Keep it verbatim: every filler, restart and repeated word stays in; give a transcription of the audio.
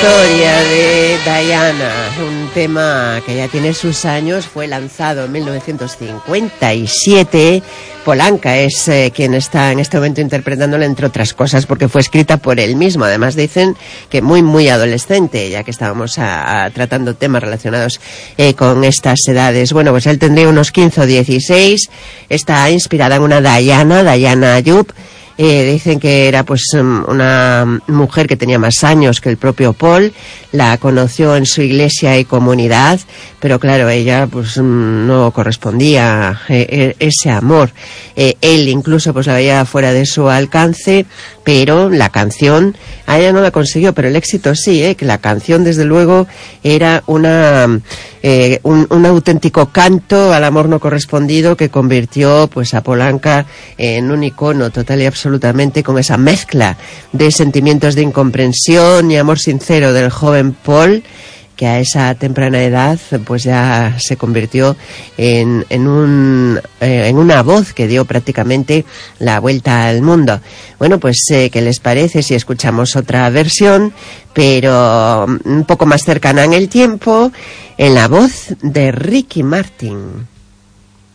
historia de Diana, un tema que ya tiene sus años, fue lanzado en mil novecientos cincuenta y siete. Polanka es eh, quien está en este momento interpretándola, entre otras cosas, porque fue escrita por él mismo. Además dicen que muy, muy adolescente, ya que estábamos a, a, tratando temas relacionados eh, con estas edades. Bueno, pues él tendría unos quince o dieciséis, está inspirada en una Diana, Diana Ayub. Eh, dicen que era pues una mujer que tenía más años que el propio Paul, la conoció en su iglesia y comunidad, pero claro, ella pues no correspondía eh, ese amor. Eh, él incluso pues la veía fuera de su alcance, pero la canción a ella no la consiguió, pero el éxito sí, eh, que la canción desde luego era una eh, un, un auténtico canto al amor no correspondido que convirtió pues a Polanka en un icono total y absoluto, absolutamente, con esa mezcla de sentimientos de incomprensión y amor sincero del joven Paul, que a esa temprana edad pues ya se convirtió en, en, un, eh, en una voz que dio prácticamente la vuelta al mundo. Bueno, pues eh, ¿qué les parece si escuchamos otra versión, pero un poco más cercana en el tiempo, en la voz de Ricky Martin?